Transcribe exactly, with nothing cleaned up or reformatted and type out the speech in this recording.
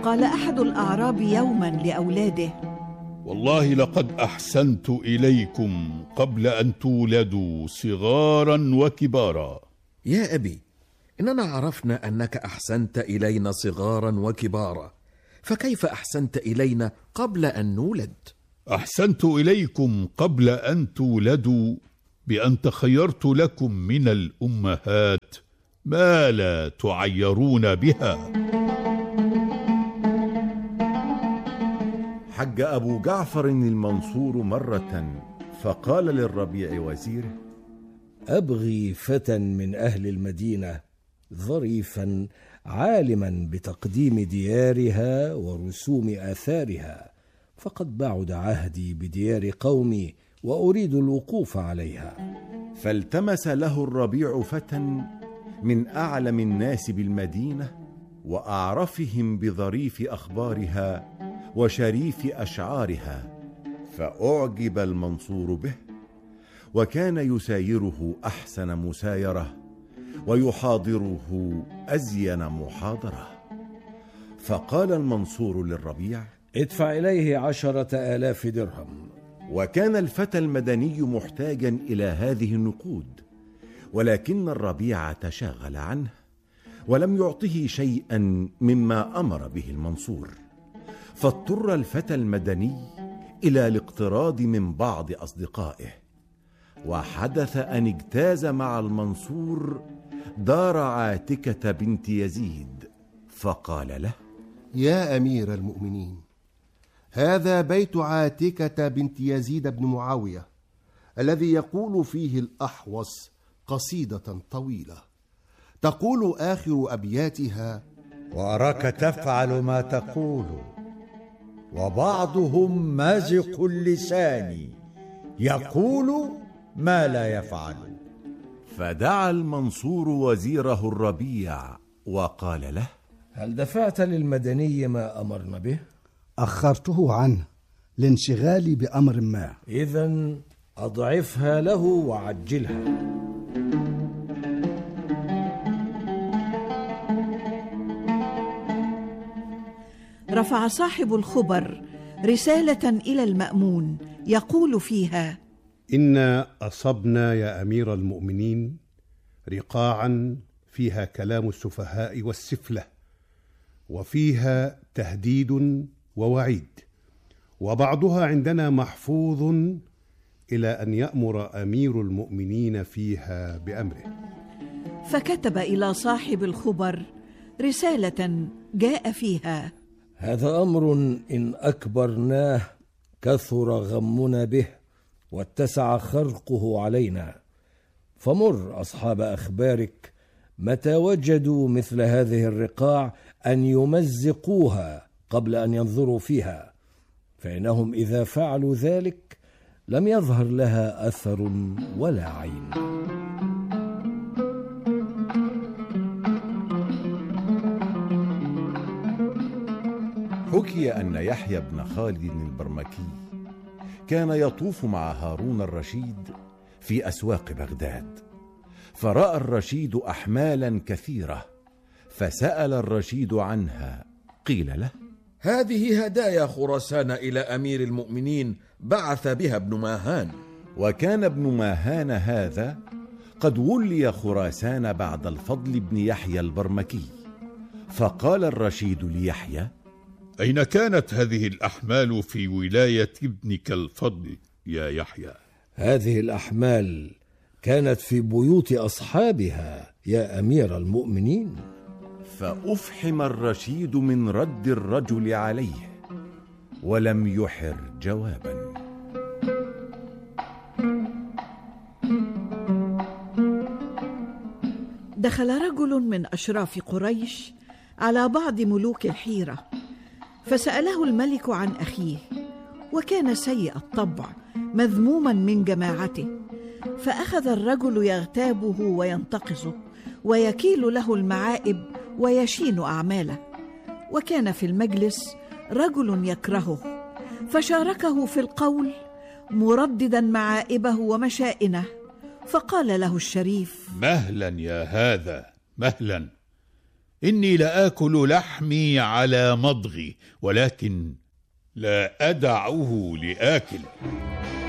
قال أحد الأعراب يوما لأولاده: والله لقد أحسنت إليكم قبل أن تولدوا صغارا وكبارا. يا أبي، إننا عرفنا أنك أحسنت إلينا صغارا وكبارا، فكيف أحسنت إلينا قبل أن نولد؟ أحسنت إليكم قبل أن تولدوا بأن تخيرت لكم من الأمهات ما لا تعيرون بها. حج أبو جعفر المنصور مرة فقال للربيع وزيره: أبغي فتى من أهل المدينة ظريفا عالما بتقديم ديارها ورسوم آثارها، فقد بعد عهدي بديار قومي وأريد الوقوف عليها. فالتمس له الربيع فتى من أعلم الناس بالمدينة وأعرفهم بظريف أخبارها وشريف أشعارها، فأعجب المنصور به، وكان يسايره أحسن مسايرة ويحاضره أزين محاضرة. فقال المنصور للربيع: ادفع إليه عشرة آلاف درهم. وكان الفتى المدني محتاجا إلى هذه النقود، ولكن الربيع تشاغل عنه ولم يعطه شيئا مما أمر به المنصور، فاضطر الفتى المدني إلى الاقتراض من بعض أصدقائه، وحدث أن اجتاز مع المنصور دار عاتكة بنت يزيد، فقال له: يا أمير المؤمنين، هذا بيت عاتكة بنت يزيد بن معاوية الذي يقول فيه الأحوص قصيدة طويلة تقول آخر أبياتها: وأراك تفعل ما تقول وبعضهم مازق اللسان يقول ما لا يفعل. فدعا المنصور وزيره الربيع وقال له: هل دفعت للمدني ما أمرنا به؟ أخرته عنه لانشغالي بأمر ما. إذن أضعفها له وعجلها. رفع صاحب الخبر رسالة إلى المأمون يقول فيها: إنا أصبنا يا أمير المؤمنين رقاعا فيها كلام السفهاء والسفلة، وفيها تهديد ووعيد، وبعضها عندنا محفوظ إلى أن يأمر أمير المؤمنين فيها بأمره. فكتب إلى صاحب الخبر رسالة جاء فيها: هذا أمر إن أكبرناه كثر غمنا به واتسع خرقه علينا، فمر أصحاب أخبارك متى وجدوا مثل هذه الرقاع أن يمزقوها قبل أن ينظروا فيها، فإنهم إذا فعلوا ذلك لم يظهر لها أثر ولا عين. حكي أن يحيى بن خالد البرمكي كان يطوف مع هارون الرشيد في أسواق بغداد، فرأى الرشيد أحمالا كثيرة، فسأل الرشيد عنها. قيل له: هذه هدايا خراسان إلى أمير المؤمنين بعث بها ابن ماهان. وكان ابن ماهان هذا قد ولي خراسان بعد الفضل بن يحيى البرمكي. فقال الرشيد ليحيى: أين كانت هذه الأحمال في ولاية ابنك الفضل يا يحيى؟ هذه الأحمال كانت في بيوت أصحابها يا أمير المؤمنين. فأفحم الرشيد من رد الرجل عليه ولم يحر جوابا. دخل رجل من أشراف قريش على بعض ملوك الحيرة، فسأله الملك عن أخيه، وكان سيء الطبع مذموما من جماعته، فأخذ الرجل يغتابه وينتقصه ويكيل له المعائب ويشين أعماله. وكان في المجلس رجل يكرهه، فشاركه في القول مرددا معائبه إني لآكل لحمي على مضغي، ولكن لا أدعه لآكل.